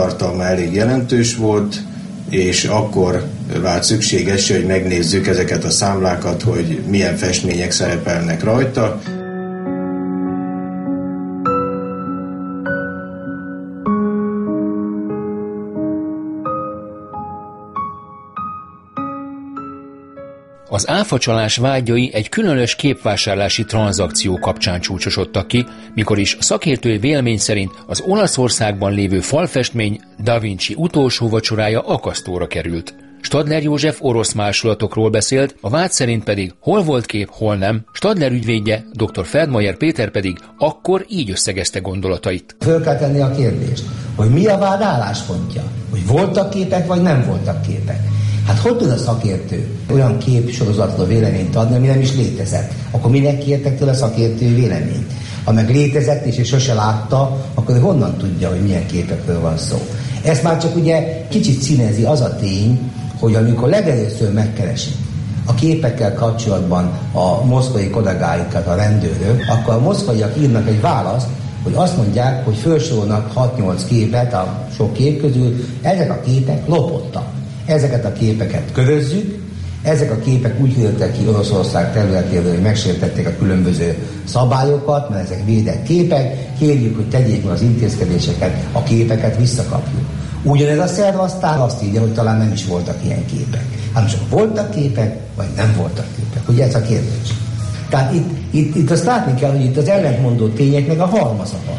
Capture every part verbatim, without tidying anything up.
tartalma elég jelentős volt, és akkor vált szükséges, hogy megnézzük ezeket a számlákat, hogy milyen festmények szerepelnek rajta. Az áfacsalás vágyai egy különös képvásárlási tranzakció kapcsán csúcsosodtak ki, mikor is szakértői vélemény szerint az Olaszországban lévő falfestmény Da Vinci utolsó vacsorája akasztóra került. Stadler József orosz másolatokról beszélt, a vád szerint pedig hol volt kép, hol nem. Stadler ügyvédje, dr. Feldmayer Péter pedig akkor így összegezte gondolatait. Föl kell tenni a kérdést, hogy mi a vád álláspontja, hogy voltak képek, vagy nem voltak képek. Hát hogy tud a szakértő olyan képsorozatról véleményt adni, ami nem is létezett? Akkor minek kértek tőle a szakértő véleményt? Ha meg létezett és, és sose látta, akkor honnan tudja, hogy milyen képekről van szó? Ezt már csak ugye kicsit színezi az a tény, hogy amikor legelőször megkeresik a képekkel kapcsolatban a moszkvai kollégáikat a rendőrök, akkor a moszkvaiak írnak egy választ, hogy azt mondják, hogy felsorolnak hat-nyolc képet a sok kép közül, ezek a képek lopottak. Ezeket a képeket körözzük, ezek a képek úgy jöttek ki Oroszország területéről, hogy megsértették a különböző szabályokat, mert ezek védett képek, kérjük, hogy tegyék meg az intézkedéseket, a képeket visszakapjuk. Ugyanez a szerv aztán azt írja, hogy talán nem is voltak ilyen képek. Hát most voltak képek, vagy nem voltak képek. Ugye ez a kérdés. Tehát itt, itt, itt azt látni kell, hogy itt az ellentmondó tényeknek a halmaza van.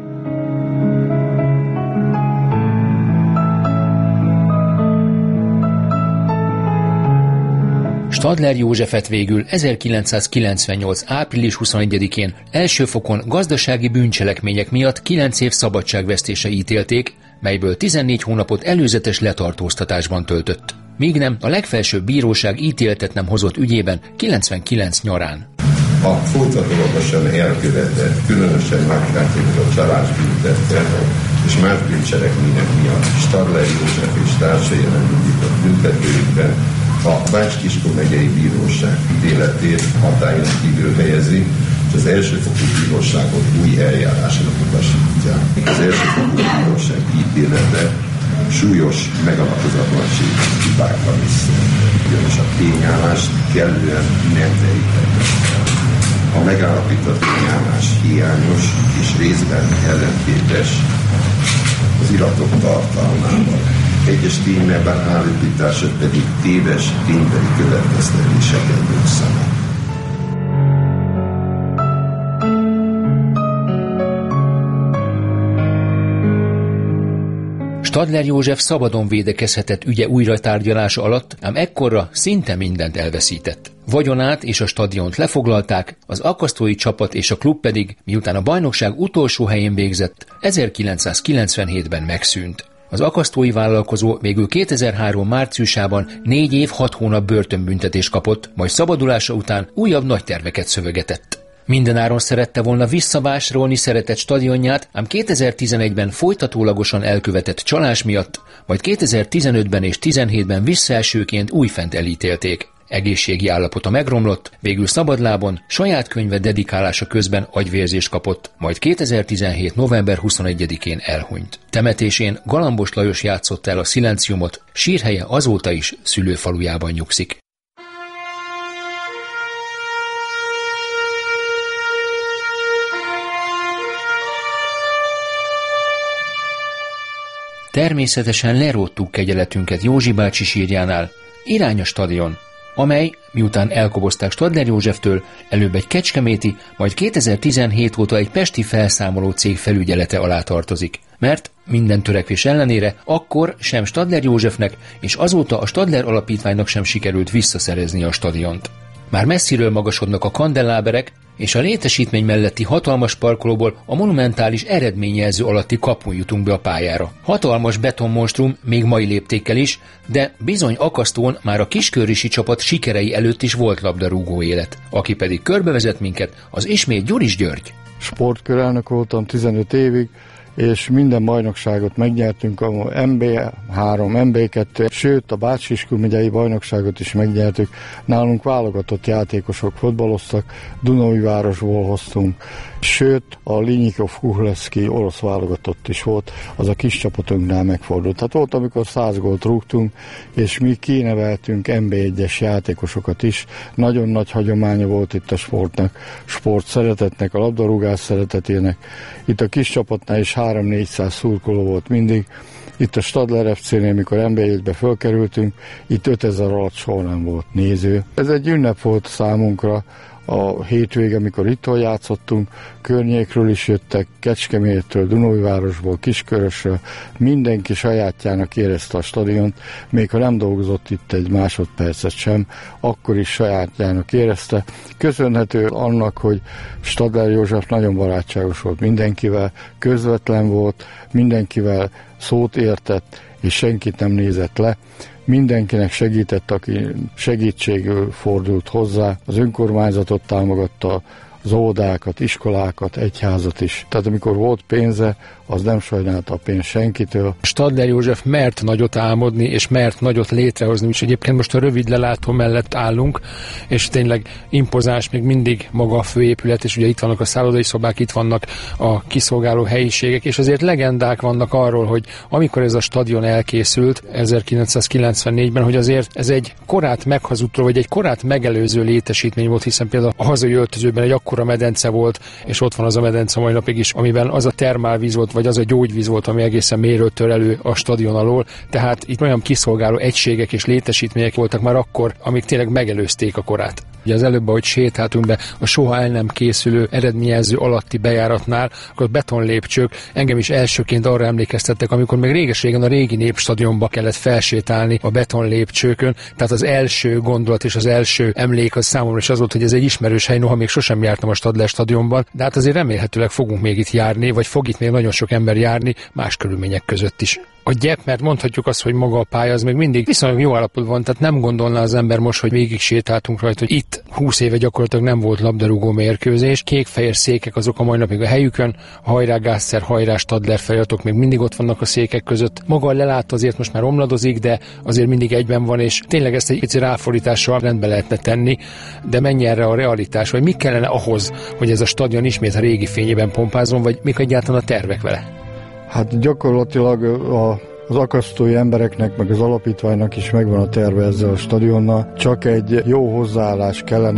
Stadler Józsefet végül ezerkilencszázkilencvennyolc április huszonegyedikén első fokon gazdasági bűncselekmények miatt kilenc év szabadságvesztése ítélték, melyből tizennégy hónapot előzetes letartóztatásban töltött. Míg nem, a legfelsőbb bíróság ítéletet nem hozott ügyében kilencvenkilenc nyarán. A folytatólagosan elkövetett, különösen megkártyázott csalás büntettet és más bűncselekmények miatt Stadler József és társai ellen indított büntetőügyben a Bács-Kiskun megyei bíróság ítéletét hatályon kívül helyezi, és az elsőfokú bíróságot új eljárásra utasítja. Az elsőfokú bíróság ítélete súlyos megalapozatlanság hibákban vissza, ugyanis a tényállást kellően nem derítette. A megállapított tényállás hiányos és részben ellentétes az iratok tartalmával. Egyes tényben állítások pedig téves ténybeli következtetéseket nyugszanak. Stadler József szabadon védekezhetett ügye újratárgyalása alatt, ám ekkorra szinte mindent elveszített. Vagyonát és a stadiont lefoglalták, az akasztói csapat és a klub pedig, miután a bajnokság utolsó helyén végzett, ezerkilencszázkilencvenhétben megszűnt. Az akasztói vállalkozó végül kétezer-három márciusában négy év hat hónap börtönbüntetést kapott, majd szabadulása után újabb nagy terveket szövegetett. Mindenáron szerette volna visszavásárolni szeretett stadionját, ám kétezer-tizenegyben folytatólagosan elkövetett csalás miatt, majd kétezer-tizenötben és tizenhétben visszaesőként újfent elítélték. Egészségi állapota megromlott, végül szabadlábon, saját könyve dedikálása közben agyvérzést kapott, majd kétezer-tizenhét november huszonegyedikén elhunyt. Temetésén Galambos Lajos játszotta el a szilenciumot, sírhelye azóta is szülőfalujában nyugszik. Természetesen leróttuk kegyeletünket Józsi bácsi sírjánál, irány a stadion, amely, miután elkobozták Stadler Józseftől, előbb egy kecskeméti, majd kétezer-tizenhét óta egy pesti felszámoló cég felügyelete alá tartozik. Mert minden törekvés ellenére akkor sem Stadler Józsefnek és azóta a Stadler Alapítványnak sem sikerült visszaszerezni a stadiont. Már messziről magasodnak a kandelláberek, és a létesítmény melletti hatalmas parkolóból a monumentális eredményjelző alatti kapun jutunk be a pályára. Hatalmas betonmonstrum, még mai léptékkel is, de bizony akasztón már a kiskörrisi csapat sikerei előtt is volt labdarúgó élet. Aki pedig körbevezet minket, az ismét Gyuris György. Sportkörelnök voltam tizenöt évig, és minden bajnokságot megnyertünk, a em bé három, em bé kettő, sőt a Bács-Kiskun megyei bajnokságot is megnyertük. Nálunk válogatott játékosok fotbaloztak, Dunaújvárosból hoztunk, sőt a Linyikov Kuhleszki orosz válogatott is volt, az a kis csapatunknál megfordult. Tehát volt, amikor száz gólt rúgtunk, és mi kineveltünk em bé egyes játékosokat is. Nagyon nagy hagyománya volt itt a sportnak, sport szeretetnek, a labdarúgás szeretetének. Itt a kis csapatnál is három-négyszáz szurkoló volt mindig. Itt a Stadler ef cé-nél, mikor em bé egybe fölkerültünk, itt ötezer alatt soha nem volt néző. Ez egy ünnep volt számunkra, a hétvége, amikor itthon játszottunk, környékről is jöttek, Kecskemétről, Dunaújvárosból, Kiskörösről, mindenki sajátjának érezte a stadiont, még ha nem dolgozott itt egy másodpercet sem, akkor is sajátjának érezte. Köszönhető annak, hogy Stadler József nagyon barátságos volt mindenkivel, közvetlen volt, mindenkivel szót értett, és senkit nem nézett le. Mindenkinek segített, aki segítségül fordult hozzá. Az önkormányzatot támogatta, az óvodákat, iskolákat, egyházat is. Tehát amikor volt pénze, az nem sajnálta a pénzt senkitől. Stadler József mert nagyot álmodni, és mert nagyot létrehozni, és egyébként most a rövid lelátó mellett állunk, és tényleg impozáns még mindig maga a főépület, és ugye itt vannak a szállodai szobák, itt vannak a kiszolgáló helyiségek, és azért legendák vannak arról, hogy amikor ez a stadion elkészült ezerkilencszázkilencvennégyben, hogy azért ez egy korát meghazudtó, vagy egy korát megelőző létesítmény volt, hiszen például a hazai öltözőben egy akkora medence volt, és ott van az a medence mai napig is, amiben az a termálvíz volt, vagy az a gyógyvíz volt, ami egészen mélyről tör elő a stadion alól. Tehát itt olyan kiszolgáló egységek és létesítmények voltak már akkor, amik tényleg megelőzték a korát. Ugye az előbb, ahogy sétáltunk be a soha el nem készülő eredményjelző alatti bejáratnál, akkor betonlépcsők engem is elsőként arra emlékeztettek, amikor még réges-régen a régi Népstadionba kellett felsétálni a betonlépcsőkön. Tehát az első gondolat és az első emlék az számomra is az volt, hogy ez egy ismerős hely, noha még sosem jártam a Stadler stadionban, de hát azért remélhetőleg fogunk még itt járni, vagy fog itt még nagyon sok ember járni más körülmények között is. A gyep, mert mondhatjuk azt, hogy maga a pálya az még mindig viszonylag jó állapotban van, tehát nem gondolná az ember most, hogy végig sétáltunk rajta, hogy itt húsz éve gyakorlatilag nem volt labdarúgó mérkőzés. Kék-fehér székek azok a mai napig a helyükön, a hajrá Gászer, hajrá Stadler feliratok még mindig ott vannak a székek között. Maga a lelátó azért most már omladozik, de azért mindig egyben van, és tényleg ezt egy pici ráfordítással rendbe lehetne tenni, de mennyi erre a realitás, vagy mi kellene ahhoz, hogy ez a stadion ismét a régi fényében pompázon, vagy mik egyáltalán a tervek vele? Hát gyakorlatilag a, az akasztói embereknek, meg az alapítványnak is megvan a terve ezzel a stadionnal, csak egy jó hozzáállás kellene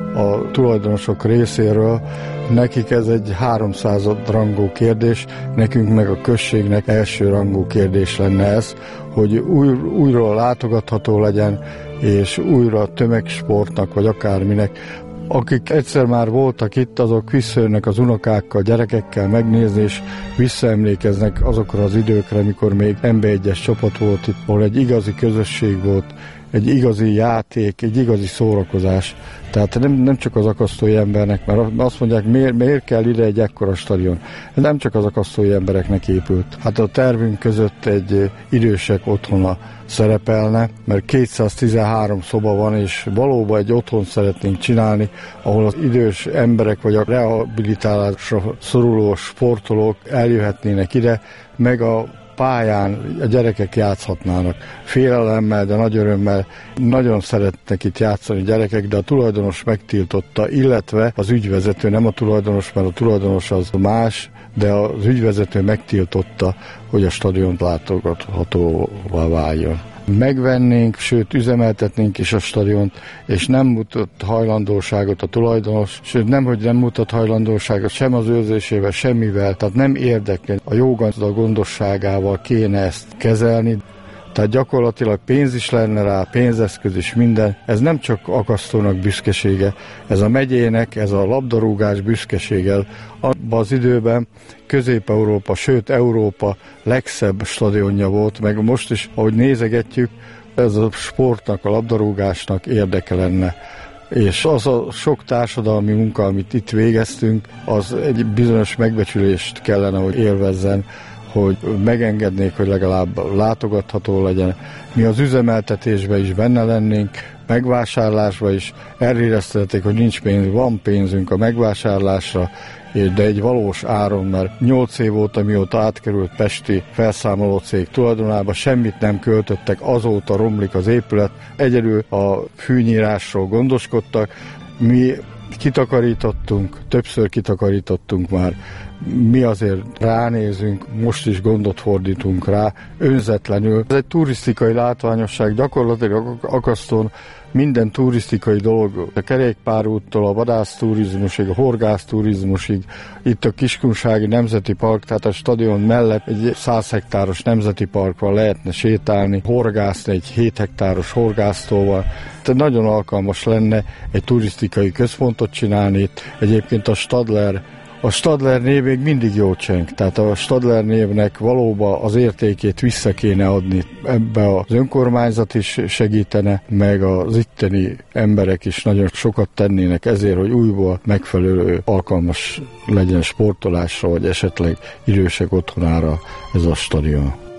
a tulajdonosok részéről. Nekik ez egy háromszázad rangú kérdés, nekünk meg a községnek első rangú kérdés lenne ez, hogy új, újra látogatható legyen, és újra tömegsportnak, vagy akárminek. Akik egyszer már voltak itt, azok visszajönnek az unokákkal, gyerekekkel megnézni, és visszaemlékeznek azokra az időkre, mikor még em bé egyes csapat volt itt, ahol egy igazi közösség volt, egy igazi játék, egy igazi szórakozás. Tehát nem, nem csak az akasztói embernek, mert azt mondják, miért, miért kell ide egy ekkora stadion. Ez nem csak az akasztói embereknek épült. Hát a tervünk között egy idősek otthona szerepelne, mert kétszáztizenhárom szoba van, és valóban egy otthont szeretnénk csinálni, ahol az idős emberek vagy a rehabilitálásra szoruló sportolók eljöhetnének ide, meg a pályán a gyerekek játszhatnának. Félelemmel, de nagy örömmel. Nagyon szeretnek itt játszani gyerekek, de a tulajdonos megtiltotta, illetve az ügyvezető, nem a tulajdonos, mert a tulajdonos az más, de az ügyvezető megtiltotta, hogy a stadiont látogathatóvá váljon. Megvennénk, sőt üzemeltetnénk is a stadiont, és nem mutat hajlandóságot a tulajdonos, sőt nem, hogy nem mutat hajlandóságot sem az őrzésével, semmivel, tehát nem érdekli. A jó gazda gondosságával kéne ezt kezelni. Tehát gyakorlatilag pénz is lenne rá, pénzeszköz is minden. Ez nem csak Akasztónak büszkesége, ez a megyének, ez a labdarúgás büszkesége. Abban az időben Közép-Európa, sőt Európa legszebb stadionja volt, meg most is, ahogy nézegetjük, ez a sportnak, a labdarúgásnak érdeke lenne. És az a sok társadalmi munka, amit itt végeztünk, az egy bizonyos megbecsülést kellene, hogy élvezzen, hogy megengednék, hogy legalább látogatható legyen. Mi az üzemeltetésben is benne lennénk, megvásárlásba is. Elhíreztették, hogy nincs pénz, van pénzünk a megvásárlásra, de egy valós áron, mert nyolc év óta, mióta átkerült pesti felszámoló cég tulajdonába, semmit nem költöttek, azóta romlik az épület. Egyedül a fűnyírásról gondoskodtak. Mi kitakarítottunk, többször kitakarítottunk már, mi azért ránézünk, most is gondot fordítunk rá, önzetlenül. Ez egy turisztikai látványosság, gyakorlatilag Akasztón minden turisztikai dolog, a kerékpárúttól a vadászturizmusig, a horgászturizmusig, itt a Kiskunsági Nemzeti Park, tehát a stadion mellett egy száz hektáros nemzeti park van, lehetne sétálni, horgászni egy hét hektáros horgásztóval. Tehát nagyon alkalmas lenne egy turisztikai központot csinálni itt. Egyébként a Stadler A Stadler név még mindig jó cseng, tehát a Stadler névnek valóban az értékét vissza kéne adni. Ebbe az önkormányzat is segítene, meg az itteni emberek is nagyon sokat tennének ezért, hogy újból megfelelő alkalmas legyen sportolásra, vagy esetleg idősek otthonára ez a stadion.